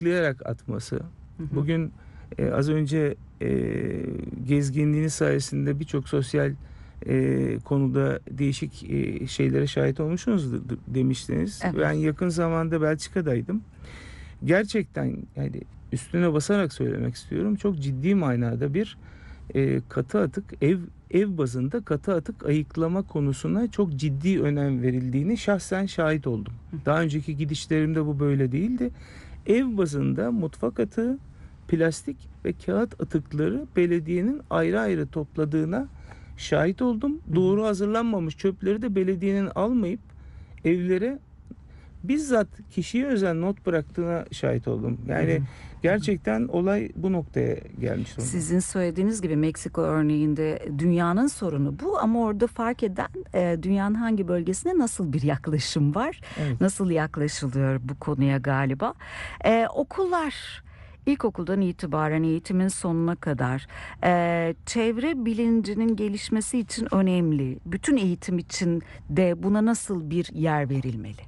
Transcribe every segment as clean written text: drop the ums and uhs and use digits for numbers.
ayıklayarak atması. Hı hı. Bugün az önce gezginliğiniz sayesinde birçok sosyal konuda değişik şeylere şahit olmuşsunuz demiştiniz. Evet. Ben yakın zamanda Belçika'daydım. Gerçekten yani üstüne basarak söylemek istiyorum. Çok ciddi manada bir katı atık ev bazında katı atık ayıklama konusuna çok ciddi önem verildiğini şahsen şahit oldum. Daha önceki gidişlerimde bu böyle değildi. Ev bazında mutfak atığı, plastik ve kağıt atıkları belediyenin ayrı ayrı topladığına şahit oldum. Doğru hazırlanmamış çöpleri de belediyenin almayıp evlere bizzat kişiye özel not bıraktığına şahit oldum. Yani gerçekten olay bu noktaya gelmiş durumda. Sizin söylediğiniz gibi Meksika örneğinde dünyanın sorunu bu, ama orada fark eden dünyanın hangi bölgesine nasıl bir var, Evet. nasıl yaklaşılıyor bu konuya galiba. Okullar İlkokuldan itibaren eğitimin sonuna kadar çevre bilincinin gelişmesi için önemli. Bütün eğitim için de buna nasıl bir yer verilmeli?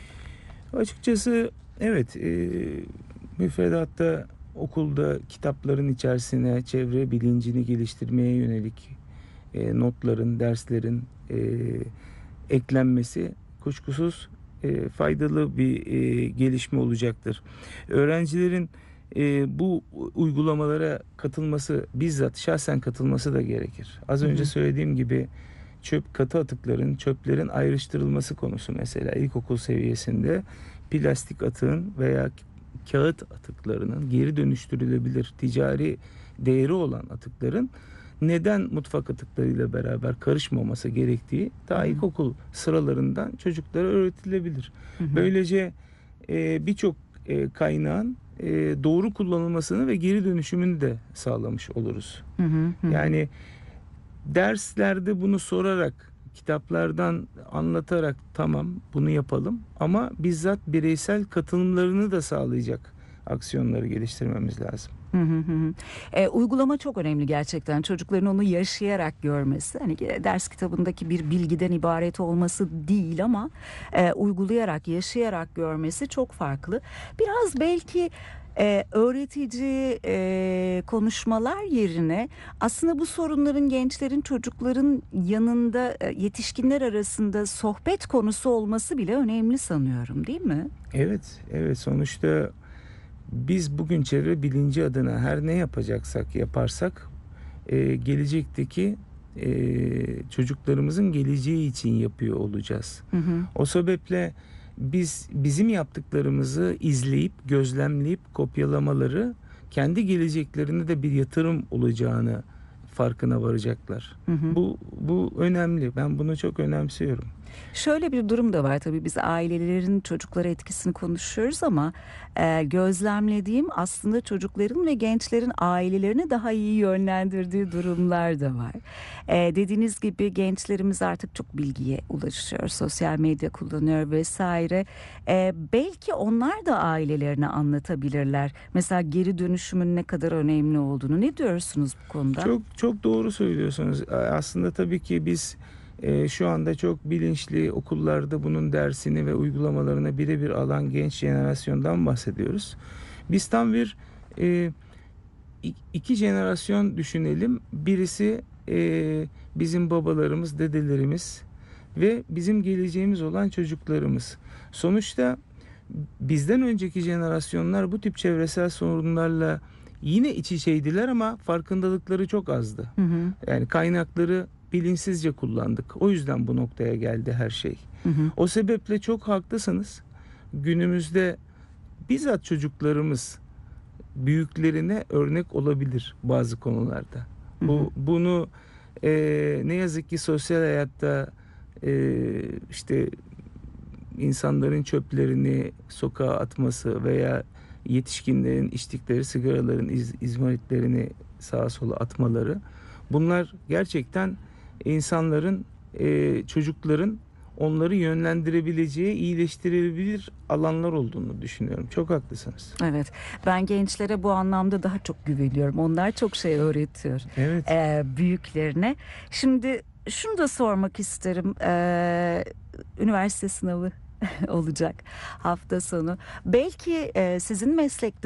Açıkçası evet, müfredatta okulda kitapların içerisine çevre bilincini geliştirmeye yönelik notların, derslerin eklenmesi kuşkusuz faydalı bir gelişme olacaktır. Öğrencilerin bu uygulamalara katılması, bizzat şahsen katılması da gerekir. Az önce söylediğim gibi katı atıkların, çöplerin ayrıştırılması konusu mesela ilkokul seviyesinde plastik atığın veya kağıt atıklarının geri dönüştürülebilir ticari değeri olan atıkların neden mutfak atıklarıyla beraber karışmaması gerektiği daha ilkokul sıralarından çocuklara öğretilebilir. Böylece birçok kaynağın doğru kullanılmasını ve geri dönüşümünü de sağlamış oluruz. Yani derslerde bunu sorarak, kitaplardan anlatarak tamam bunu yapalım ama bizzat bireysel katılımlarını da sağlayacak aksiyonları geliştirmemiz lazım. Uygulama çok önemli gerçekten. Çocukların onu yaşayarak görmesi, hani ders kitabındaki bir bilgiden ibaret olması değil ama uygulayarak, yaşayarak görmesi çok farklı. Biraz belki öğretici konuşmalar yerine aslında bu sorunların gençlerin, çocukların yanında, yetişkinler arasında sohbet konusu olması bile önemli sanıyorum, değil mi? Evet, evet, sonuçta biz bugün çevre bilinci adına her ne yapacaksak yaparsak gelecekteki çocuklarımızın geleceği için yapıyor olacağız. O sebeple bizim yaptıklarımızı izleyip, gözlemleyip kopyalamaları kendi geleceklerine de bir yatırım olacağını farkına varacaklar. Bu önemli. Ben bunu çok önemsiyorum. Şöyle bir durum da var tabii, biz ailelerin çocuklara etkisini konuşuyoruz ama gözlemlediğim aslında çocukların ve gençlerin ailelerini daha iyi yönlendirdiği durumlar da var. Dediğiniz gibi gençlerimiz artık çok bilgiye ulaşıyor, sosyal medya kullanıyor vesaire. Belki onlar da ailelerine anlatabilirler. Mesela geri dönüşümün ne kadar önemli olduğunu. Ne diyorsunuz bu konuda? Çok çok doğru söylüyorsunuz. Aslında tabii ki biz şu anda çok bilinçli okullarda bunun dersini ve uygulamalarını birebir alan genç jenerasyondan bahsediyoruz. Biz tam bir iki jenerasyon düşünelim. Birisi bizim babalarımız, dedelerimiz ve bizim geleceğimiz olan çocuklarımız. Sonuçta bizden önceki jenerasyonlar bu tip çevresel sorunlarla yine iç içeydiler ama farkındalıkları çok azdı. Yani kaynakları bilinçsizce kullandık. O yüzden bu noktaya geldi her şey. O sebeple çok haklısınız. Günümüzde bizzat çocuklarımız büyüklerine örnek olabilir bazı konularda. Bunu ne yazık ki sosyal hayatta işte insanların çöplerini sokağa atması veya yetişkinlerin içtikleri sigaraların izmaritlerini sağa sola atmaları, bunlar gerçekten insanların, çocukların onları yönlendirebileceği, iyileştirebilir alanlar olduğunu düşünüyorum. Çok haklısınız. Evet, ben gençlere bu anlamda daha çok güveniyorum. Onlar çok şey öğretiyor Evet. büyüklerine. Şimdi şunu da sormak isterim. Üniversite sınavı olacak hafta sonu. Belki sizin meslek